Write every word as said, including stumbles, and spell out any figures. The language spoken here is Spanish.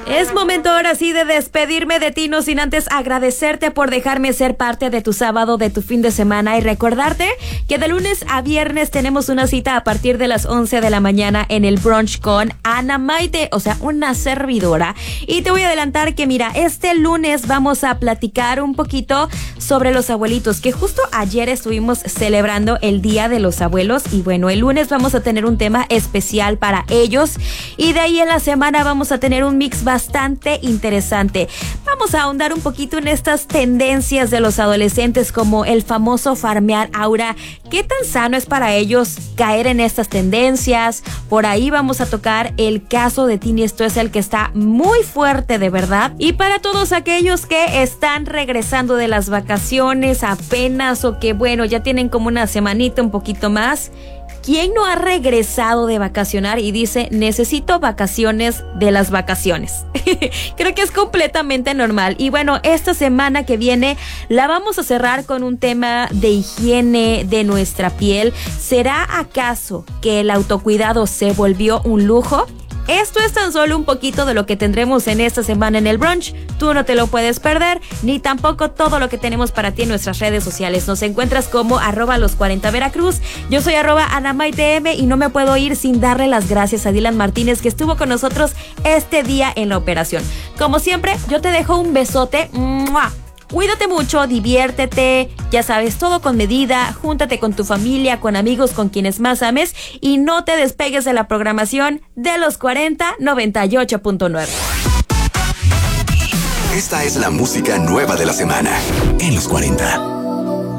Es momento ahora sí de despedirme de ti, no sin antes agradecerte por dejarme ser parte de tu sábado, de tu fin de semana, y recordarte que de lunes a viernes tenemos una cita a partir de las once de la mañana en el brunch con Ana Maite, o sea, una servidora. Y te voy a adelantar que mira, este lunes vamos a platicar un poquito sobre los abuelitos, que justo ayer estuvimos celebrando el Día de los Abuelos, y bueno, el lunes vamos a tener un tema especial para ellos, y de ahí en la semana vamos a tener un mix bastante interesante. Vamos a ahondar un poquito en estas tendencias de los adolescentes, como el famoso farmear aura. ¿Qué tan sano es para ellos caer en estas tendencias? Por ahí vamos a tocar el caso de Tini Stoessel, que está muy fuerte de verdad. Y para todos aquellos que están regresando de las vacaciones apenas, o que bueno, ya tienen como una semanita, un poquito más, ¿quién no ha regresado de vacacionar y dice, necesito vacaciones de las vacaciones? Creo que es completamente normal. Y bueno, esta semana que viene la vamos a cerrar con un tema de higiene de nuestra piel. ¿Será acaso que el autocuidado se volvió un lujo? Esto es tan solo un poquito de lo que tendremos en esta semana en el brunch. Tú no te lo puedes perder, ni tampoco todo lo que tenemos para ti en nuestras redes sociales. Nos encuentras como arroba los cuarenta Veracruz. Yo soy arroba AnaMaiteM, y no me puedo ir sin darle las gracias a Dylan Martínez, que estuvo con nosotros este día en la operación. Como siempre, yo te dejo un besote. ¡Mua! Cuídate mucho, diviértete, ya sabes, todo con medida, júntate con tu familia, con amigos, con quienes más ames, y no te despegues de la programación de los cuarenta noventa y ocho punto nueve. Esta es la música nueva de la semana en los cuarenta.